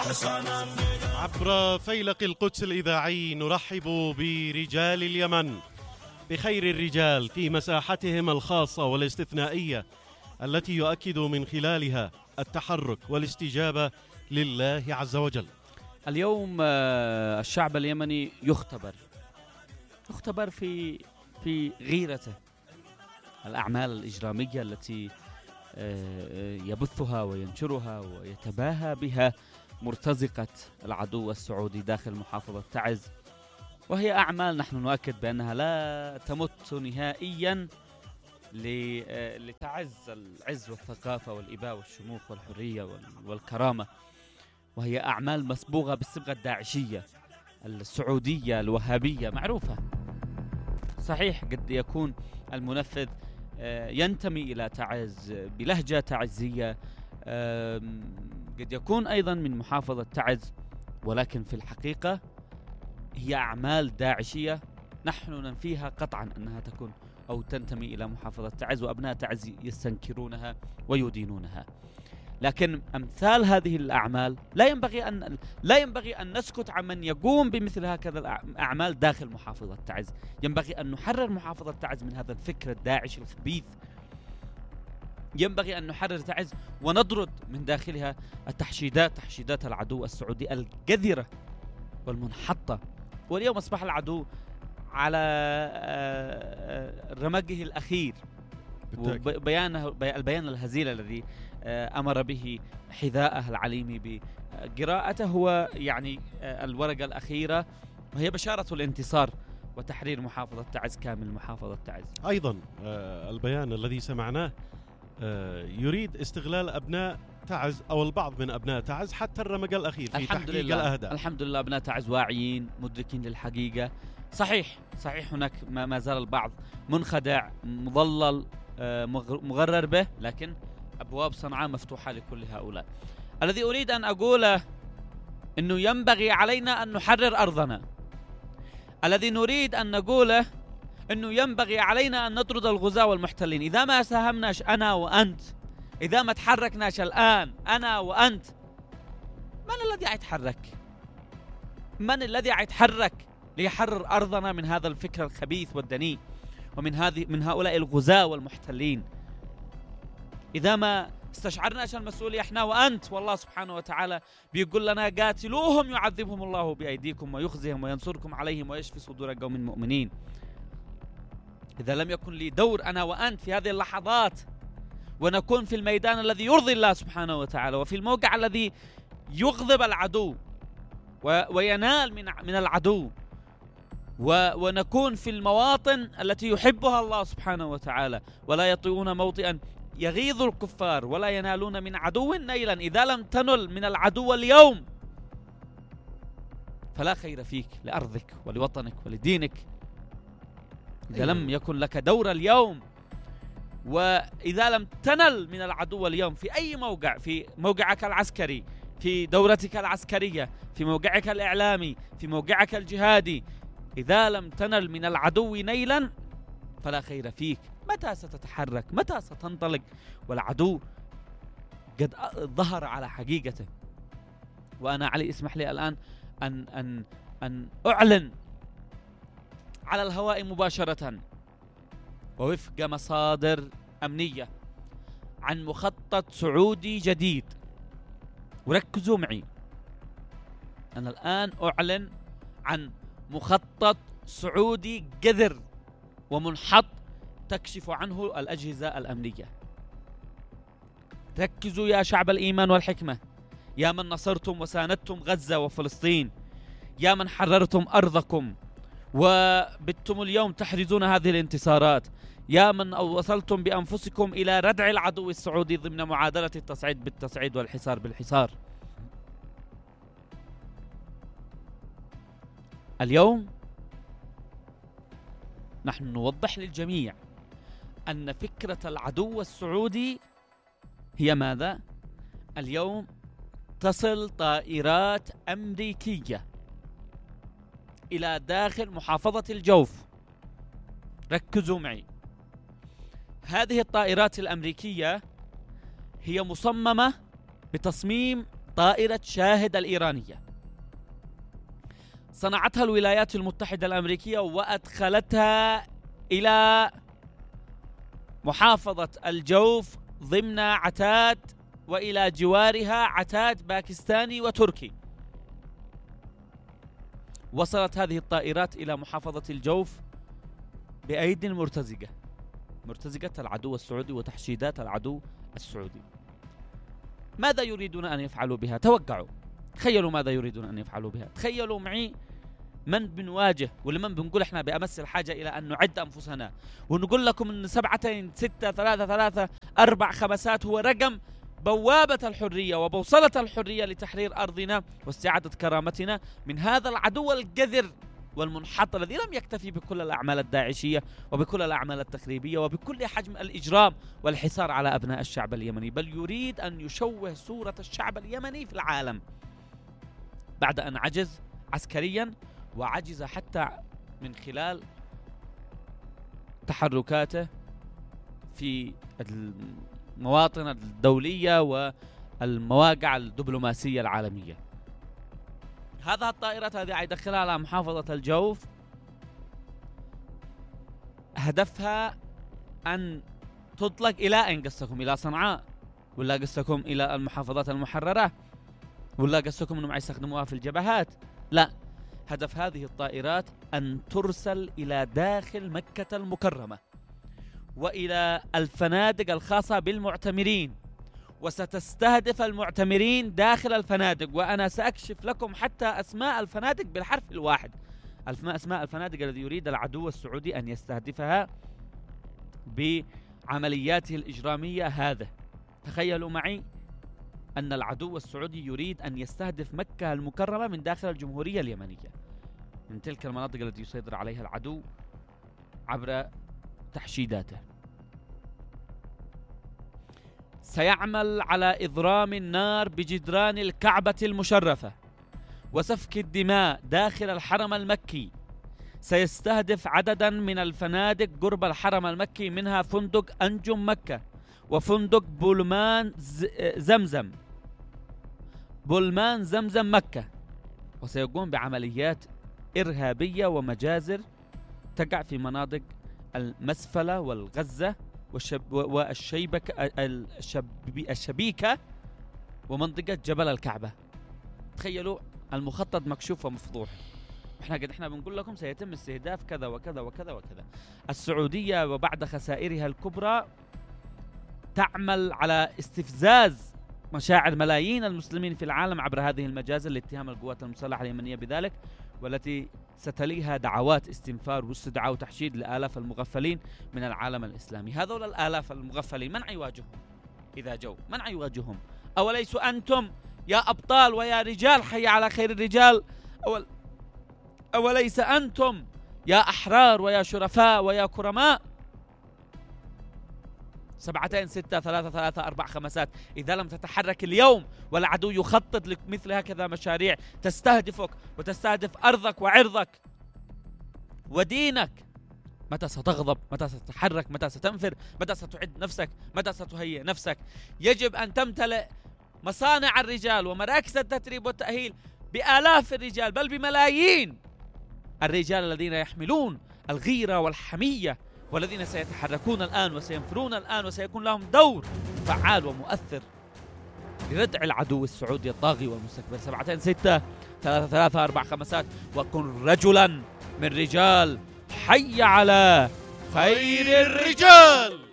عبر فيلق القدس الإذاعي نرحب برجال اليمن، بخير الرجال في مساحتهم الخاصة والاستثنائية التي يؤكد من خلالها التحرك والاستجابة لله عز وجل. اليوم الشعب اليمني يختبر في غيرته، الأعمال الإجرامية التي يبثها وينشرها ويتباهى بها مرتزقة العدو السعودي داخل محافظة تعز، وهي أعمال نحن نؤكد بأنها لا تمت نهائيا لتعز العز والثقافة والإباء والشموخ والحرية والكرامة، وهي أعمال مسبوغة بالصبغة الداعشية السعودية الوهابية معروفة. صحيح قد يكون المنفذ ينتمي إلى تعز بلهجة تعزية، قد يكون أيضا من محافظة تعز، ولكن في الحقيقة هي أعمال داعشية نحن ننفيها قطعا أنها تكون أو تنتمي إلى محافظة تعز، وأبناء تعز يستنكرونها ويدينونها. لكن أمثال هذه الأعمال لا ينبغي أن نسكت عمن يقوم بمثل هكذا الأعمال داخل محافظة تعز. ينبغي أن نحرر محافظة تعز من هذا الفكر الداعشي الخبيث. ينبغي أن نحرر تعز ونطرد من داخلها تحشيدات العدو السعودي القذرة والمنحطة. واليوم أصبح العدو على رمقه الأخير، البيان الهزيل الذي أمر به حذاءه العليمي بقراءته هو يعني الورقة الأخيرة، وهي بشارة الانتصار وتحرير محافظة تعز كامل محافظة تعز. أيضا البيان الذي سمعناه يريد استغلال أبناء تعز أو البعض من أبناء تعز حتى الرمق الأخير في تحقيق الأهداف. الحمد لله أبناء تعز واعيين مدركين للحقيقة. صحيح هناك ما زال البعض منخدع مضلل مغرر به، لكن أبواب صنعاء مفتوحة لكل هؤلاء. الذي أريد أن أقوله أنه ينبغي علينا أن نحرر أرضنا. الذي نريد أن نقوله أنه ينبغي علينا أن نطرد الغزاة والمحتلين. إذا ما ساهمناش أنا وأنت، إذا ما تحركناش الآن أنا وأنت، من الذي يتحرك؟ من الذي يتحرك ليحرر أرضنا من هذا الفكر الخبيث والدنيء ومن هؤلاء الغزاة والمحتلين؟ إذا ما استشعرناش المسؤولية احنا وأنت، والله سبحانه وتعالى بيقول لنا قاتلوهم يعذبهم الله بأيديكم ويخزيهم وينصركم عليهم ويشفي صدور قوم مؤمنين. إذا لم يكن لي دور أنا وأنت في هذه اللحظات ونكون في الميدان الذي يرضي الله سبحانه وتعالى وفي الموقع الذي يغضب العدو وينال من العدو، ونكون في المواطن التي يحبها الله سبحانه وتعالى، ولا يطيعون موطئا يغيظ الكفار ولا ينالون من عدو نيلا. إذا لم تنل من العدو اليوم فلا خير فيك لأرضك ولوطنك ولدينك. إذا لم يكن لك دور اليوم، وإذا لم تنل من العدو اليوم في أي موقع، في موقعك العسكري، في دورتك العسكرية، في موقعك الإعلامي، في موقعك الجهادي، إذا لم تنل من العدو نيلا فلا خير فيك. متى ستتحرك؟ متى ستنطلق والعدو قد ظهر على حقيقته؟ وأنا علي اسمح لي الآن أن أعلن على الهواء مباشرة ووفق مصادر أمنية عن مخطط سعودي جديد. وركزوا معي، أنا الآن أعلن عن مخطط سعودي قذر ومنحط تكشف عنه الأجهزة الأمنية. ركزوا يا شعب الإيمان والحكمة، يا من نصرتم وساندتم غزة وفلسطين، يا من حررتم أرضكم وبتم اليوم تحرزون هذه الانتصارات، يا من وصلتم بأنفسكم إلى ردع العدو السعودي ضمن معادلة التصعيد بالتصعيد والحصار بالحصار. اليوم نحن نوضح للجميع أن فكرة العدو السعودي هي ماذا؟ اليوم تصل طائرات أمريكية إلى داخل محافظة الجوف. ركزوا معي، هذه الطائرات الأمريكية هي مصممة بتصميم طائرة شاهد الإيرانية. صنعتها الولايات المتحدة الأمريكية وأدخلتها إلى محافظة الجوف ضمن عتاد، وإلى جوارها عتاد باكستاني وتركي. وصلت هذه الطائرات إلى محافظة الجوف بأيدي مرتزقة العدو السعودي وتحشيدات العدو السعودي. ماذا يريدون أن يفعلوا بها؟ توقعوا، تخيلوا ماذا يريدون أن يفعلوا بها. تخيلوا معي من بنواجه ولمن بنقول احنا بأمس الحاجة إلى أن نعد أنفسنا ونقول لكم أن 7 6 3 3 4 5 هو رقم بوابة الحرية وبوصلة الحرية لتحرير أرضنا واستعادة كرامتنا من هذا العدو القذر والمنحط الذي لم يكتفي بكل الأعمال الداعشية وبكل الأعمال التخريبية وبكل حجم الإجرام والحصار على أبناء الشعب اليمني، بل يريد أن يشوه صورة الشعب اليمني في العالم بعد أن عجز عسكريا وعجز حتى من خلال تحركاته في المواطن الدولية والمواقع الدبلوماسية العالمية. هذا الطائرات هذه يدخلها على محافظة الجوف، هدفها أن تطلق إلى أين قصكم؟ إلى صنعاء ولا قصكم إلى المحافظات المحررة ولا قصكم أنهم يستخدموها في الجبهات؟ لا، هدف هذه الطائرات أن ترسل إلى داخل مكة المكرمة وإلى الفنادق الخاصة بالمعتمرين، وستستهدف المعتمرين داخل الفنادق. وأنا سأكشف لكم حتى أسماء الفنادق بالحرف الواحد، أسماء الفنادق الذي يريد العدو السعودي أن يستهدفها بعملياته الإجرامية. هذا تخيلوا معي أن العدو السعودي يريد أن يستهدف مكة المكرمة من داخل الجمهورية اليمنية، من تلك المناطق التي يسيطر عليها العدو عبر تحشيداته. سيعمل على إضرام النار بجدران الكعبة المشرفة وسفك الدماء داخل الحرم المكي. سيستهدف عددا من الفنادق قرب الحرم المكي، منها فندق أنجم مكة وفندق بولمان زمزم مكة. وسيقوم بعمليات إرهابية ومجازر تقع في مناطق المسفلة والغزة والشبيكة ومنطقة جبل الكعبة. تخيلوا المخطط مكشوف ومفضوح. احنا بنقول لكم سيتم استهداف كذا وكذا وكذا وكذا. السعودية وبعد خسائرها الكبرى تعمل على استفزاز مشاعر ملايين المسلمين في العالم عبر هذه المجازر لاتهام القوات المسلحة اليمنية بذلك، والتي ستليها دعوات استنفار واستدعاء وتحشيد لآلاف المغفلين من العالم الإسلامي. هذول الآلاف المغفلين من يواجههم إذا جو؟ من يواجههم؟ أوليسوا أنتم يا أبطال ويا رجال حي على خير الرجال؟ أوليس أنتم يا أحرار ويا شرفاء ويا كرماء؟ 7 6 3 3 4 5 إذا لم تتحرك اليوم والعدو يخطط لمثل هكذا مشاريع تستهدفك وتستهدف أرضك وعرضك ودينك، متى ستغضب؟ متى ستتحرك؟ متى ستنفر؟ متى ستعد نفسك؟ متى ستهيئ نفسك؟ يجب أن تمتلئ مصانع الرجال ومراكز التدريب والتأهيل بآلاف الرجال بل بملايين الرجال الذين يحملون الغيرة والحمية والذين سيتحركون الآن وسينفرون الآن وسيكون لهم دور فعال ومؤثر لردع العدو السعودي الطاغي والمستكبر. 7 6 3 3 4 5 وكن رجلا من رجال حي على خير الرجال.